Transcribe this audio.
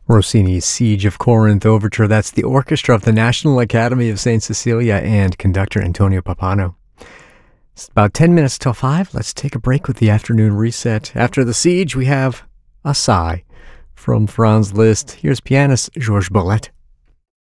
Rossini's Siege of Corinth Overture. That's the orchestra of the National Academy of St. Cecilia and conductor Antonio Pappano. It's about 10 minutes till 5. Let's take a break with the afternoon reset. After the Siege, we have A Sigh from Franz Liszt. Here's pianist Georges Bolet.